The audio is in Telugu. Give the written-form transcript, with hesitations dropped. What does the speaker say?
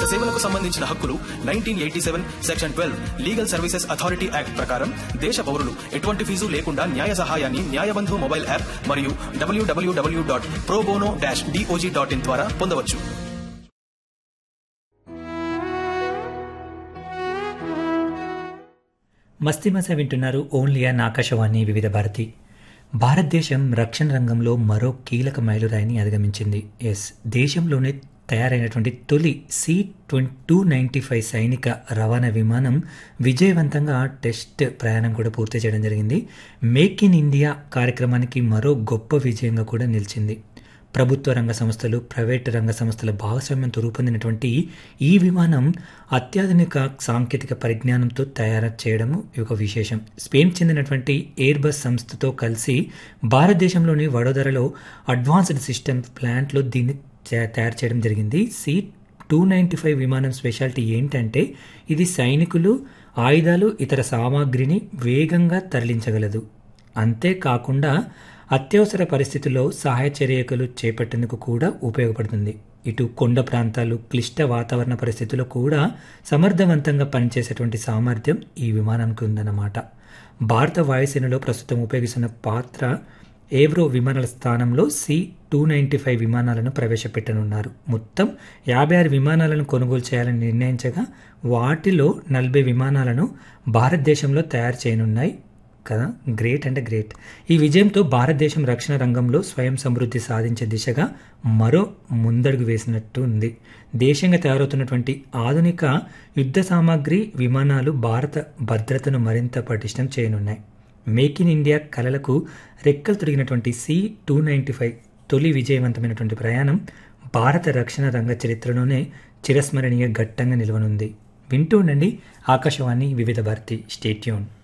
సేవలకు సంబంధించిన హక్కులు 1987 section 12 legal services authority act ప్రకారం దేశ పౌరులు ఎటువంటి ఫీజు లేకుండా న్యాయ సహాయాన్ని న్యాయబంధు మొబైల్ యాప్ మరియు www.probono-dog.in ద్వారా పొందవచ్చు. మస్తీ మసా వింటున్నారు ఓన్లీ అన్ ఆకాశవాణి వివిధ భారతి. భారతదేశం రక్షణ రంగంలో మరో కీలక మైలురాయిని అధిగమించింది. దేశంలోనే తయారైనటువంటి తొలి C-295 సైనిక రవాణా విమానం విజయవంతంగా టెస్ట్ ప్రయాణం కూడా పూర్తి చేయడం జరిగింది. మేక్ ఇన్ ఇండియా కార్యక్రమానికి మరో గొప్ప విజయంగా కూడా నిలిచింది. ప్రభుత్వ రంగ సంస్థలు, ప్రైవేటు రంగ సంస్థల భాగస్వామ్యంతో రూపొందినటువంటి ఈ విమానం అత్యాధునిక సాంకేతిక పరిజ్ఞానంతో తయారు చేయడము ఒక విశేషం. స్పెయిన్ చెందినటువంటి ఎయిర్ బస్ సంస్థతో కలిసి భారతదేశంలోని వడోదరలో అడ్వాన్స్డ్ సిస్టమ్ ప్లాంట్లో దీన్ని తయారు చేయడం జరిగింది. C-295 విమానం స్పెషాలిటీ ఏంటంటే ఇది సైనికులు, ఆయుధాలు, ఇతర సామాగ్రిని వేగంగా తరలించగలదు. అంతేకాకుండా అత్యవసర పరిస్థితుల్లో సహాయ చర్యలు చేపట్టేందుకు కూడా ఉపయోగపడుతుంది. ఇటు కొండ ప్రాంతాలు, క్లిష్ట వాతావరణ పరిస్థితుల్లో కూడా సమర్థవంతంగా పనిచేసేటువంటి సామర్థ్యం ఈ విమానానికి ఉందన్నమాట. భారత వాయుసేనలో ప్రస్తుతం ఉపయోగిస్తున్న పాత్ర ఏవ్రో విమానాల స్థానంలో C-295 విమానాలను ప్రవేశపెట్టనున్నారు. మొత్తం 56 విమానాలను కొనుగోలు చేయాలని నిర్ణయించగా వాటిలో 40 విమానాలను భారతదేశంలో తయారు చేయనున్నాయి కదా. గ్రేట్ అంటే గ్రేట్. ఈ విజయంతో భారతదేశం రక్షణ రంగంలో స్వయం సమృద్ధి సాధించే దిశగా మరో ముందడుగు వేసినట్టు ఉంది. దేశంగా తయారవుతున్నటువంటి ఆధునిక యుద్ధ సామాగ్రి విమానాలు భారత భద్రతను మరింత పటిష్టం చేయనున్నాయి. మేక్ ఇన్ ఇండియా కలలకు రెక్కలు తొడిగినటువంటి C-295 తొలి విజయవంతమైనటువంటి ప్రయాణం భారత రక్షణ రంగ చరిత్రలోనే చిరస్మరణీయ ఘట్టంగా నిలవనుంది. వింటూ ఉండండి ఆకాశవాణి వివిధ భారతి. Stay tune.